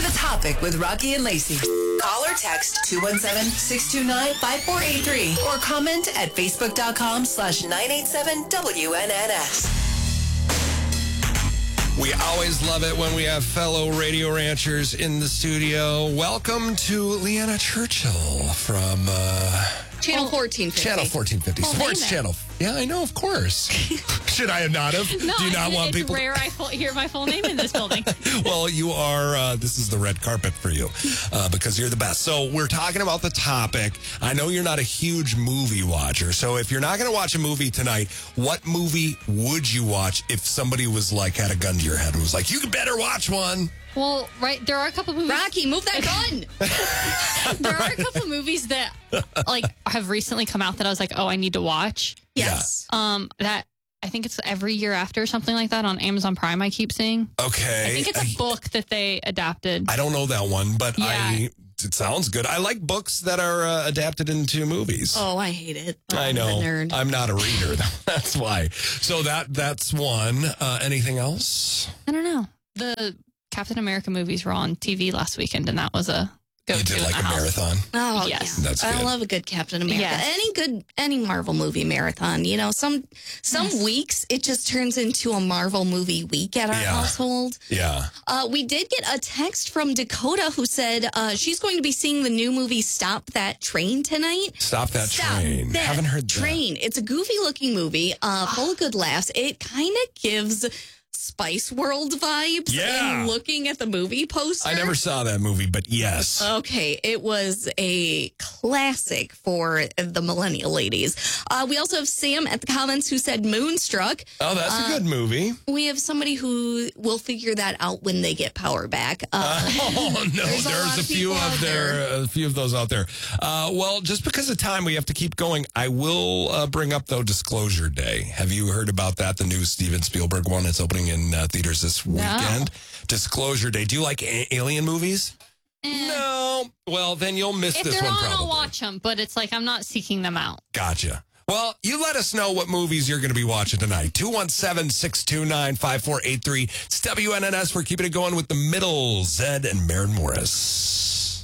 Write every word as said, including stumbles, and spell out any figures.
The Topic with Rocky and Lacey. Call or text two one seven, six two nine, five four eight three or comment at facebook.com slash 987 WNNS. We always love it when we have fellow radio ranchers in the studio. Welcome to Leanna Churchill from uh, Channel fourteen fifty. Channel fourteen fifty. Well, Sports name it. Channel. Yeah, I know, of course. Should I have not have? No, Do you not it's, want it's people? rare I full, hear my full name in this building. Well, you are, uh, this is the red carpet for you uh, because you're the best. So we're talking about the topic. I know you're not a huge movie watcher. So if you're not going to watch a movie tonight, what movie would you watch if somebody was like, had a gun to your head and was like, you better watch one? Well, right, there are a couple movies. Rocky, move that gun. There are a couple movies that like have recently come out that I was like, oh, I need to watch. Yes. Um, that I think it's every year after something like that on Amazon Prime. I keep seeing. Okay. I think it's a book that they adapted. I don't know that one, but Yeah. I. It sounds good. I like books that are uh, adapted into movies. Oh, I hate it. I I'm know. a nerd. I'm not a reader. That's why. So that that's one. Uh, anything else? I don't know. The Captain America movies were on T V last weekend, and that was a go-to. You did in like the a house. marathon. Oh, Yes. yeah. That's I good. love a good Captain America. Yes. Any good, any Marvel movie marathon. You know, some some Yes. weeks it just turns into a Marvel movie week at our Yeah. household. Yeah. Uh, we did get a text from Dakota who said uh, she's going to be seeing the new movie Stop That Train tonight. Stop that Stop train. That Haven't heard that. Train. It's a goofy looking movie, uh, full of good laughs. It kind of gives Spice World vibes Yeah. in looking at the movie poster. I never saw that movie, but yes. Okay, it was a classic for the millennial ladies. Uh, we also have Sam at the comments who said Moonstruck. Oh, that's uh, a good movie. We have somebody who will figure that out when they get power back. Uh, Oh no, there's there's, a lot a of few people of out there, there. a few of those out there. Uh, well, just because of time, we have to keep going. I will uh, bring up though Disclosure Day. Have you heard about that? The new Steven Spielberg one. It's opening in uh, theaters this weekend. Disclosure Day. Do you like a- alien movies? Eh. No. Well, then you'll miss If this they're one on, probably. I'll watch them, but it's like I'm not seeking them out. Gotcha. Well, you let us know what movies you're going to be watching tonight. two one seven, six two nine, five four eight three. It's W N N S. We're keeping it going with the middle. Zed and Maren Morris.